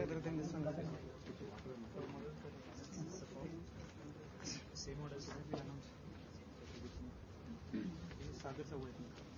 everything is on the same order. Sagar sir waiting.